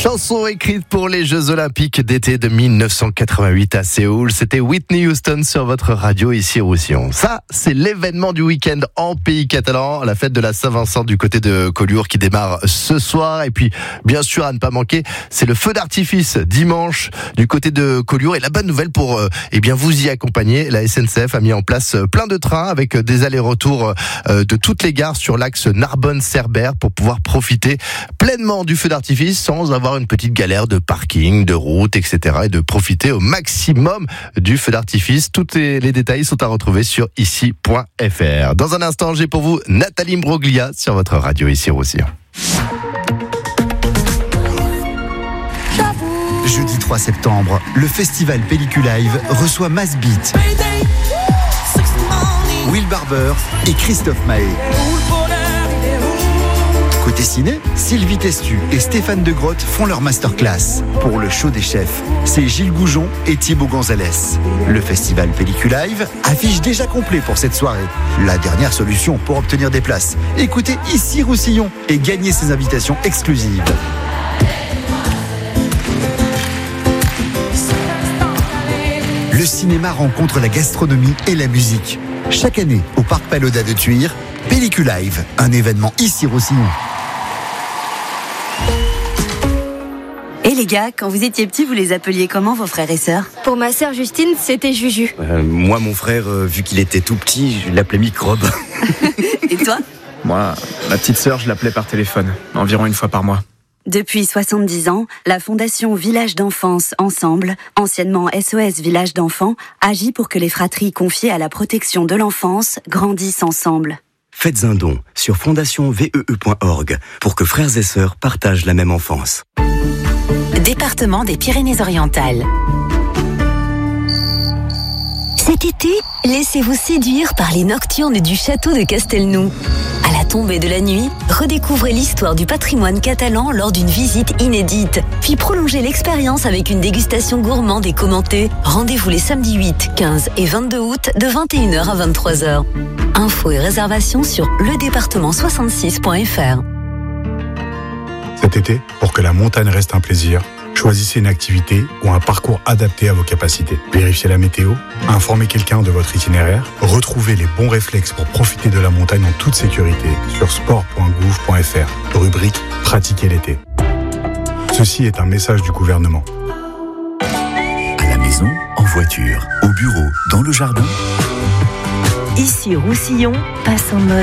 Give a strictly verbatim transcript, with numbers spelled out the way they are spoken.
Chanson écrite pour les Jeux Olympiques d'été de dix-neuf cent quatre-vingt-huit à Séoul. C'était Whitney Houston sur votre radio ici Roussillon. Ça, c'est l'événement du week-end en pays catalan, la fête de la Saint-Vincent du côté de Collioure qui démarre ce soir. Et puis, bien sûr, à ne pas manquer, c'est le feu d'artifice dimanche du côté de Collioure. Et la bonne nouvelle pour euh, eh bien vous y accompagner, la S N C F a mis en place plein de trains avec des allers-retours euh, de toutes les gares sur l'axe Narbonne-Cerbère pour pouvoir profiter pleinement du feu d'artifice sans avoir une petite galère de parking, de route, et cetera. Et de profiter au maximum du feu d'artifice. Tous les détails sont à retrouver sur ici point f r. Dans un instant, j'ai pour vous Nathalie Mbroglia sur votre radio ici Roussillon. Jeudi trois septembre, le festival Pellicule Live reçoit Mass Beat, Will Barber et Christophe Mahé. Côté ciné, Sylvie Testu et Stéphane de Grotte font leur masterclass. Pour le show des chefs, c'est Gilles Goujon et Thibaut Gonzalez. Le festival Pellicule Live affiche déjà complet pour cette soirée. La dernière solution pour obtenir des places. Écoutez ici Roussillon et gagnez ces invitations exclusives. Le cinéma rencontre la gastronomie et la musique. Chaque année, au Parc Pagoda de Thuir, Pellicule Live, un événement ici Roussillon. Et les gars, quand vous étiez petits, vous les appeliez comment vos frères et sœurs ? Pour ma sœur Justine, c'était Juju. Euh, moi, mon frère, euh, vu qu'il était tout petit, je l'appelais Microbe. Et toi ? Moi, ma petite sœur, je l'appelais par téléphone, environ une fois par mois. Depuis soixante-dix ans, la Fondation Village d'Enfance Ensemble, anciennement S O S Village d'Enfants, agit pour que les fratries confiées à la protection de l'enfance grandissent ensemble. Faites un don sur fondation v e e point org pour que frères et sœurs partagent la même enfance. Département des Pyrénées-Orientales. Cet été, laissez-vous séduire par les nocturnes du château de Castelnou. À la tombée de la nuit, redécouvrez l'histoire du patrimoine catalan lors d'une visite inédite. Puis prolongez l'expérience avec une dégustation gourmande et commentée. Rendez-vous les samedis huit, quinze et vingt-deux août de vingt et une heures à vingt-trois heures. Infos et réservations sur le département soixante-six point f r. Cet été, pour que la montagne reste un plaisir, choisissez une activité ou un parcours adapté à vos capacités. Vérifiez la météo, informez quelqu'un de votre itinéraire, retrouvez les bons réflexes pour profiter de la montagne en toute sécurité sur sport point gouv point f r, rubrique « Pratiquer l'été ». Ceci est un message du gouvernement. À la maison, en voiture, au bureau, dans le jardin. Ici Roussillon passe en mode